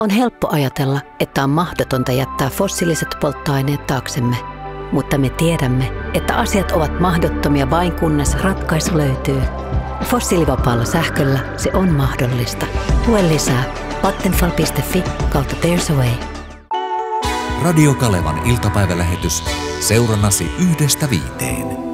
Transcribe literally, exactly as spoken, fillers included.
On helppo ajatella, että on mahdotonta jättää fossiiliset polttoaineet taaksemme, mutta me tiedämme, että asiat ovat mahdottomia vain kunnes ratkaisu löytyy. Fossiilivapaalla sähköllä se on mahdollista. Lue lisää vattenfall piste fi kautta There's a Way. Radio Kalevan iltapäivälähetys seurannasi yhdestä viiteen.